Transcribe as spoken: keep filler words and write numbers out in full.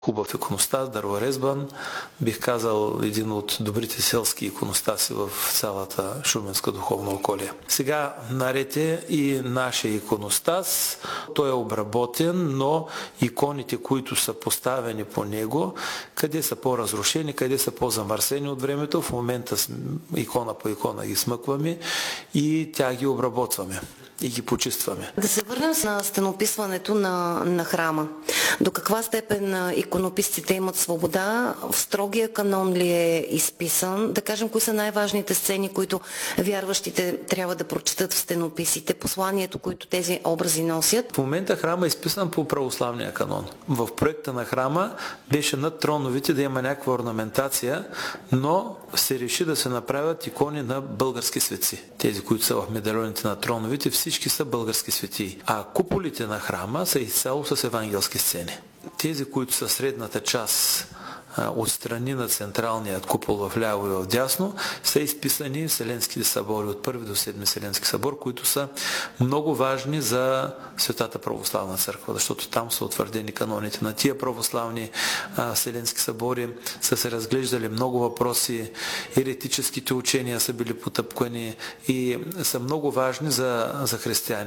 Хубав иконостас, дърворезбан, бих казал един от добрите селски иконостаси в цялата шуменска духовна околия. Сега наред е и нашия иконостас. Той е обработен, но иконите, които са поставени по него, къде са по-разрушени, къде са по-замърсени от времето, в момента икона по икона ги смъкваме и тя ги обработваме и ги почистваме. Да се върнем на стенописването на, на храма. До каква степен иконописците имат свобода? В строгия канон ли е изписан? Да кажем, кои са най-важните сцени, които вярващите трябва да прочитат в стенописите, посланието, които тези образи носят? В момента храма е изписан по православния канон. В проекта на храма беше над троновите да има някаква орнаментация, но се реши да се направят икони на български светци. Тези, които са в медальоните на троновите, всички са български светии. А куполите на храма са изцяло с евангелски сцени. Тези, които са средната част отстрани на централния купол в ляво и в дясно, са изписани Вселенските събори от първи до седми Вселенски събор, които са много важни за Светата православна църква, защото там са утвърдени каноните на тия православни а, Вселенски събори, са се разглеждали много въпроси, еретическите учения са били потъпкани и са много важни за, за християни.